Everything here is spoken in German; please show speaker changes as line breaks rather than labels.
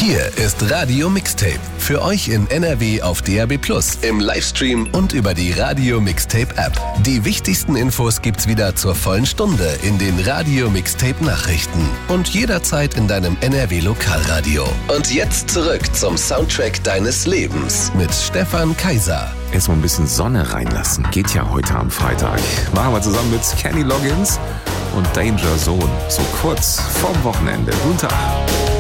Hier ist Radio Mixtape. Für euch in NRW auf DAB+, im Livestream und über die Radio Mixtape App. Die wichtigsten Infos gibt's wieder zur vollen Stunde in den Radio Mixtape Nachrichten und jederzeit in deinem NRW Lokalradio. Und jetzt zurück zum Soundtrack deines Lebens mit Stefan Kaiser.
Erstmal ein bisschen Sonne reinlassen. Geht ja heute am Freitag. Machen wir zusammen mit Kenny Loggins und Danger Zone. So kurz vorm Wochenende. Guten Tag.